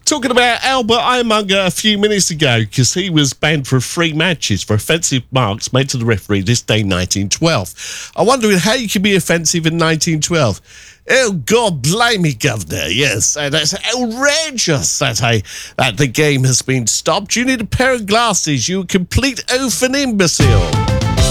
Talking about Albert Ironmonger a few minutes ago, because he was banned for 3 matches for offensive marks made to the referee this day 1912. I'm wondering how you can be offensive in 1912. Oh, God, blimey, Governor. Yes, that's outrageous that the game has been stopped. You need a pair of glasses, you complete oaf and imbecile.